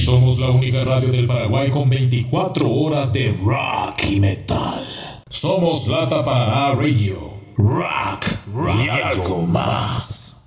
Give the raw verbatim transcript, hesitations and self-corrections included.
somos la única radio del Paraguay con veinticuatro horas de rock y metal. Somos Lata Paraná Radio. Rock, rock y algo más.